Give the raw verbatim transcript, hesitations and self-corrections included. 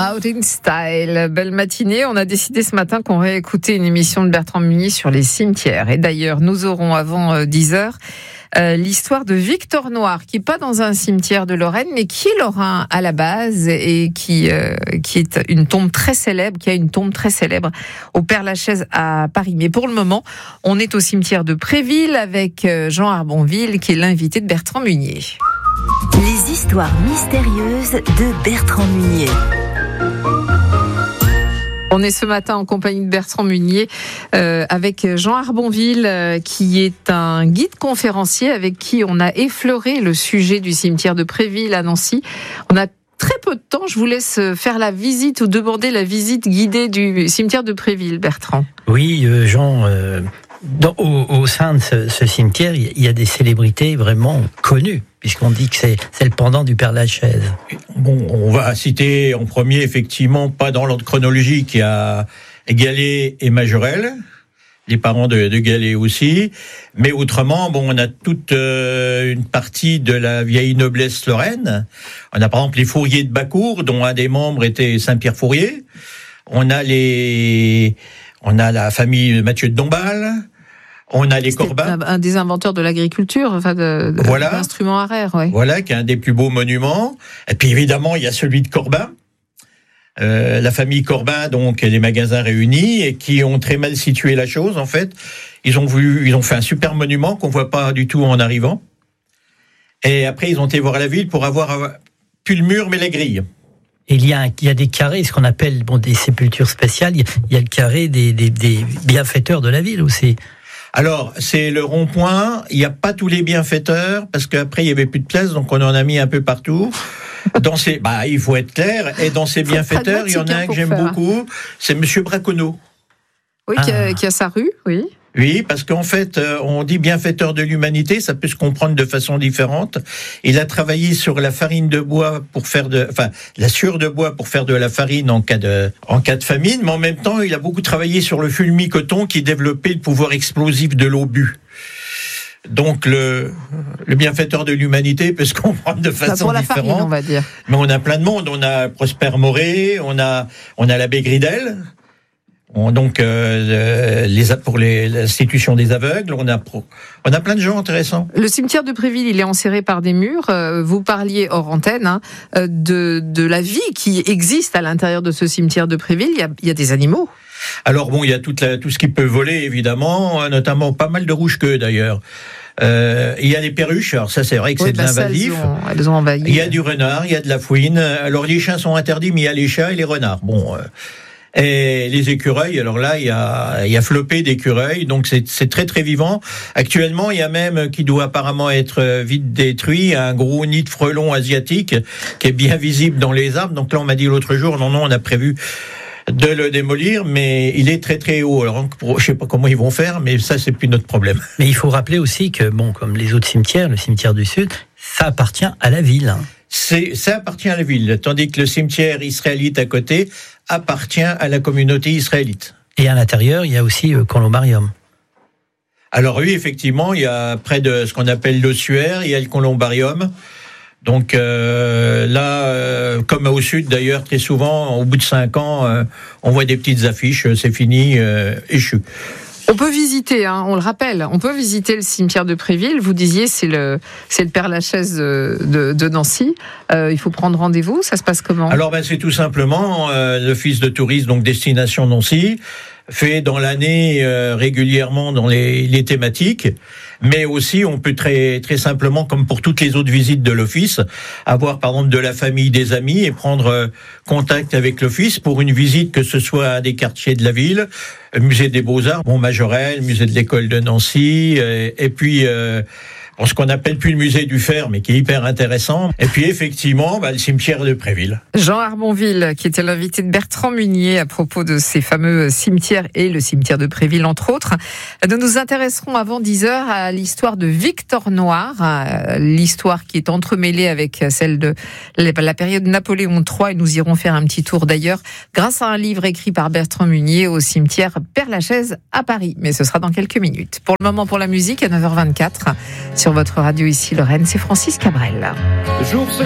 Out in Style, belle matinée. On a décidé ce matin qu'on réécoutait une émission de Bertrand Munier sur les cimetières. Et d'ailleurs, nous aurons avant dix heures euh, l'histoire de Victor Noir, qui n'est pas dans un cimetière de Lorraine, mais qui est lorrain à la base et qui, euh, qui est une tombe très célèbre, qui a une tombe très célèbre au Père-Lachaise à Paris. Mais pour le moment, on est au cimetière de Préville avec Jean Harbonville, qui est l'invité de Bertrand Munier. Les histoires mystérieuses de Bertrand Munier. On est ce matin en compagnie de Bertrand Munier euh, avec Jean Harbonville euh, qui est un guide conférencier avec qui on a effleuré le sujet du cimetière de Préville à Nancy. On a très peu de temps, je vous laisse faire la visite ou demander la visite guidée du cimetière de Préville, Bertrand. Oui, euh, Jean, euh, dans, au, au sein de ce, ce cimetière, il y a des célébrités vraiment connues, puisqu'on dit que c'est, c'est le pendant du Père-Lachaise. Bon, on va citer en premier, effectivement, pas dans l'ordre chronologique, il y a Gallet et Majorelle, les parents de, de Gallet aussi, mais autrement, bon, on a toute euh, une partie de la vieille noblesse lorraine. On a par exemple les Fourier de Bacourt, dont un des membres était Saint-Pierre Fourier. On a les, on a la famille Mathieu de Dombasle. On a les C'était Corbin. Un des inventeurs de l'agriculture, enfin de, de voilà. d'instruments à rare, ouais. Voilà, qui est un des plus beaux monuments. Et puis évidemment, il y a celui de Corbin. Euh, la famille Corbin, donc, les magasins réunis, et qui ont très mal situé la chose, en fait. Ils ont voulu, ils ont fait un super monument qu'on voit pas du tout en arrivant. Et après, ils ont été voir la ville pour avoir, plus le mur, mais les grilles. Et il y a, il y a des carrés, ce qu'on appelle, bon, des sépultures spéciales. Il y a, il y a le carré des, des, des bienfaiteurs de la ville aussi. Alors, c'est le rond-point. Il n'y a pas tous les bienfaiteurs, parce qu'après, il y avait plus de place, donc on en a mis un peu partout. Dans ces, bah, il faut être clair. Et dans ces bienfaiteurs, il y en a un que j'aime faire. beaucoup. C'est Monsieur Braconneau. Oui, ah. qui, a, qui a sa rue, oui. Oui, parce qu'en fait, on dit bienfaiteur de l'humanité, ça peut se comprendre de façon différente. Il a travaillé sur la farine de bois pour faire de, enfin, la sciure de bois pour faire de la farine en cas de, en cas de famine, mais en même temps, il a beaucoup travaillé sur le fulmi-coton qui développait le pouvoir explosif de l'obus. Donc le, le bienfaiteur de l'humanité peut se comprendre de façon pour la différente. Farine, on va dire. Mais on a plein de monde. On a Prosper Moré, on a, on a l'abbé Gridel. On, donc euh, les pour les, l'institution des aveugles, on a on a plein de gens intéressants. Le cimetière de Préville, il est enserré par des murs. Euh, vous parliez hors antenne hein, de de la vie qui existe à l'intérieur de ce cimetière de Préville. Il y a il y a des animaux. Alors bon, il y a toute la, tout ce qui peut voler évidemment, notamment pas mal de rouge-queues d'ailleurs. Euh, il y a les perruches, alors ça c'est vrai que oui, c'est bah de l'invasif. Ça, elles ont, elles ont envahi. Il y a du renard, il y a de la fouine. Alors les chiens sont interdits, mais il y a les chats et les renards. Bon. Euh, Et les écureuils, alors là, il y a, il y a flopé d'écureuils, donc c'est, c'est très très vivant. Actuellement, il y a même, qui doit apparemment être vite détruit, un gros nid de frelons asiatique qui est bien visible dans les arbres. Donc là, on m'a dit l'autre jour, non, non, on a prévu de le démolir, mais il est très très haut. Alors, je sais pas comment ils vont faire, mais ça, c'est plus notre problème. Mais il faut rappeler aussi que, bon, comme les autres cimetières, le cimetière du Sud, ça appartient à la ville. C'est, ça appartient à la ville, tandis que le cimetière israélite à côté appartient à la communauté israélite. Et à l'intérieur, il y a aussi le columbarium. Alors oui, effectivement, il y a près de ce qu'on appelle l'ossuaire, il y a le columbarium. Donc euh, là, euh, comme au sud d'ailleurs, très souvent, au bout de cinq ans, euh, on voit des petites affiches, c'est fini, euh, échu. On peut visiter, hein, on le rappelle, on peut visiter le cimetière de Préville. Vous disiez, c'est le, c'est le Père-Lachaise de, de, de Nancy. Euh, il faut prendre rendez-vous. Ça se passe comment ? Alors, ben, c'est tout simplement euh, l'office de tourisme, donc destination Nancy, fait dans l'année euh, régulièrement dans les, les thématiques. Mais aussi, on peut très très simplement, comme pour toutes les autres visites de l'office, avoir par exemple de la famille, des amis et prendre euh, contact avec l'office pour une visite, que ce soit à des quartiers de la ville, musée des Beaux-Arts, bon Majorelle, musée de l'école de Nancy, et, et puis euh, ce qu'on appelle plus le musée du fer, mais qui est hyper intéressant. Et puis effectivement, bah, le cimetière de Préville. Jean Harbonville, qui était l'invité de Bertrand Munier à propos de ces fameux cimetières et le cimetière de Préville, entre autres. Nous nous intéresserons avant dix heures à l'histoire de Victor Noir, l'histoire qui est entremêlée avec celle de la période Napoléon trois, et nous irons faire un petit tour d'ailleurs grâce à un livre écrit par Bertrand Munier au cimetière Père-Lachaise à Paris. Mais ce sera dans quelques minutes. Pour le moment, pour la musique, à neuf heures vingt-quatre, sur votre radio ici Lorraine, c'est Francis Cabrel. Jour